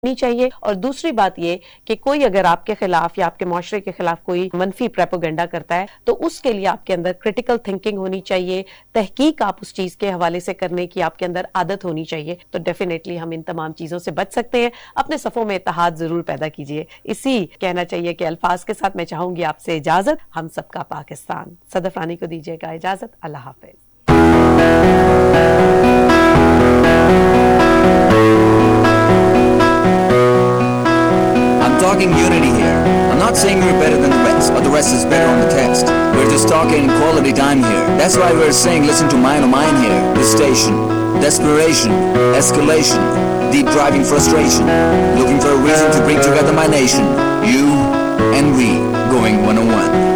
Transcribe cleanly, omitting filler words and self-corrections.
नहीं चाहिए। और दूसरी बात ये कि कोई अगर आपके खिलाफ या आपके माशरे के खिलाफ कोई मनफी प्रोपेगेंडा करता है तो उसके लिए आपके अंदर क्रिटिकल थिंकिंग होनी चाहिए, तहकीक आप उस चीज के हवाले से करने की आपके अंदर आदत होनी चाहिए। तो डेफिनेटली हम इन तमाम चीजों से बच सकते हैं। अपने सफों में इत्तेहाद जरूर पैदा कीजिए। इसी कहना चाहिए कि अल्फाज के साथ मैं चाहूंगी आपसे इजाजत। हम सबका पाकिस्तान। सदफ रानी को दीजिएगा इजाजत। अल्लाह हाफिज। Talking unity here. I'm not saying we're better than the rest, or the rest is better on the test. We're just talking quality time here. That's why we're saying listen to mine or mine here. The station. Desperation. Escalation. Deep driving frustration. Looking for a reason to bring together my nation. You and we going 101.